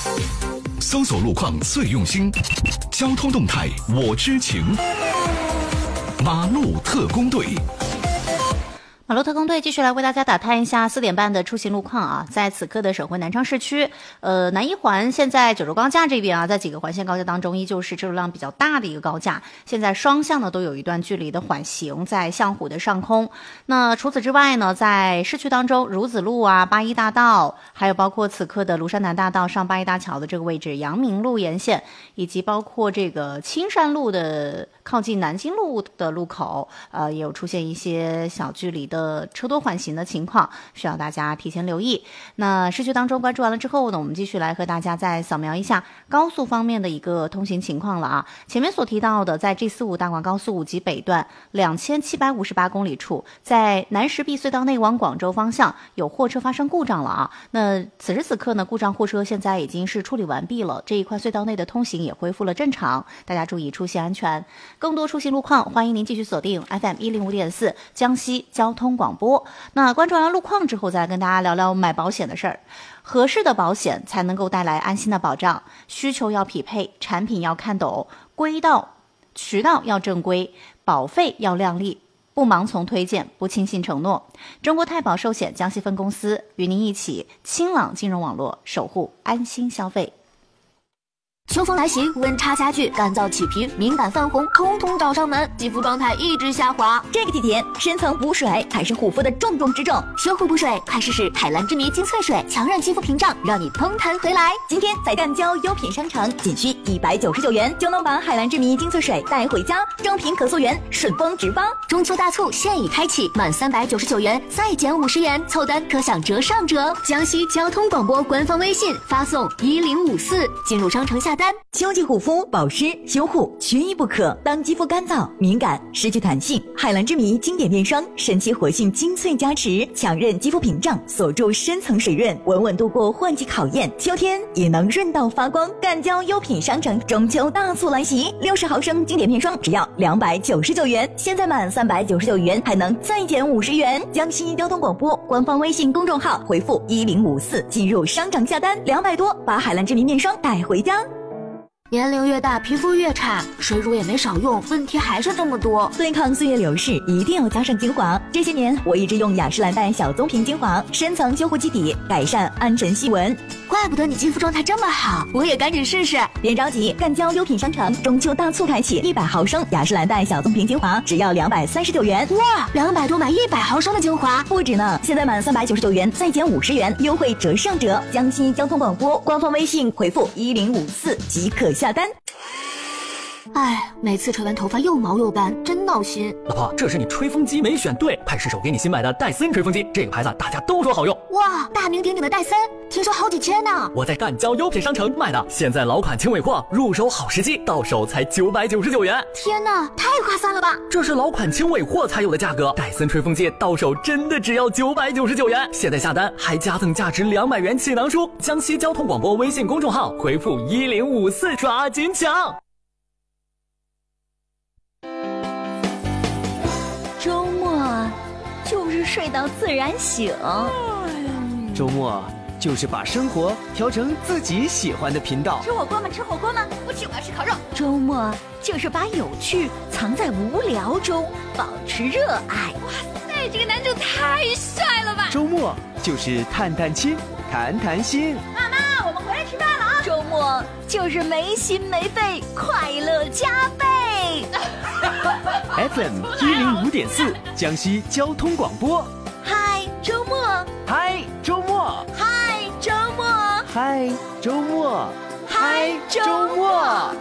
搜索路况最用心，交通动态我知情。马路特工队。 马路特工队继续来为大家打探一下4点半的出行路况啊，在此刻的省会南昌市区，南一环现在九州高架这边啊，在几个环线高架当中依旧是车流量比较大的一个高架，现在双向呢都有一段距离的缓行，在相虎的上空。那除此之外呢，在市区当中，孺子路啊、八一大道，还有包括此刻的庐山南大道上八一大桥的这个位置，阳明路沿线，以及包括这个青山路的靠近南京路的路口，也有出现一些小距离的车多缓行的情况，需要大家提前留意。那市区当中关注完了之后呢，我们继续来和大家再扫描一下高速方面的一个通行情况了啊。前面所提到的，在 G45 大广高速5级北段2758公里处，在南石壁隧道内往广州方向有货车发生故障了啊。那此时此刻呢，故障货车现在已经是处理完毕了，这一块隧道内的通行也恢复了正常，大家注意出行安全。更多出行路况，欢迎您继续锁定 FM105.4 江西交通广播。那关注完了路况之后，再来跟大家聊聊买保险的事儿。合适的保险才能够带来安心的保障，需求要匹配，产品要看懂，渠道要正规，保费要靓丽，不盲从推荐，不轻信承诺。中国太保寿险江西分公司与您一起清朗金融网络，守护安心消费。 秋风来袭，温差加剧，干燥起皮，敏感泛红，通通找上门，肌肤状态一直下滑。 这个季节，深层补水才是护肤的重中之重。 修护补水，快试试海蓝之谜精粹水，强韧肌肤屏障，让你蓬弹回来。 今天在赣胶优品商城，仅需199元就能把海蓝之谜精粹水带回家，正品可溯源，顺丰直发。 中秋大促现已开启，满399元再减50元，凑单可享折上折。江西交通广播官方微信发送1054进入商城下单。 秋季护肤保湿修护缺一不可。当肌肤干燥敏感失去弹性，海蓝之谜经典面霜神奇活性精粹加持，强韧肌肤屏障，锁住深层水润，稳稳度过换季考验，秋天也能润到发光。赣胶优品商城中秋大促来袭，60毫升经典面霜只要299元，现在满399元还能再减50元。江西交通广播官方微信公众号回复1054进入商场下单，200多把海蓝之谜面霜带回家。 年龄越大，皮肤越差，水乳也没少用，问题还是这么多。 对抗岁月流逝，一定要加上精华。这些年，我一直用雅诗兰黛小棕瓶精华，深层修护基底，改善暗沉细纹。 怪不得你肌肤状态这么好，我也赶紧试试。 别着急，赣胶优品商城中秋大促开启，100毫升雅诗兰黛小棕瓶精华只要239元。 哇，200多买100毫升的精华， 不止呢！现在满399元再减50元，优惠折上折。江西交通广播官方微信回复1054即可下单。 哎，每次吹完头发又毛又斑，真闹心。 老婆，这是你吹风机没选对，派失手给你新买的戴森吹风机，这个牌子大家都说好用。 哇，大名鼎鼎的戴森，听说好几千呢。 我在赣胶优品商城买的，现在老款轻尾货，入手好时机，到手才999元。 天哪，太划算了吧！ 这是老款轻尾货才有的价格，戴森吹风机到手真的只要999元。现在下单还加赠价值200元气囊书。江西交通广播微信公众号回复1054，抓紧抢。 周末就是睡到自然醒， 周末就是把生活调成自己喜欢的频道。 吃火锅吗？吃火锅吗？不吃，我要吃烤肉。周末就是把有趣藏在无聊中，保持热爱。 哇塞，这个男主太帅了吧！ 周末就是探探亲，谈谈心。 妈妈，我们回来吃饭了啊！周末就是没心没肺，快乐加倍。 FM 105.4江西交通广播。 嗨，周末！ 嗨，周末！ 嗨，周末！ 嗨，周末！ 嗨，周末！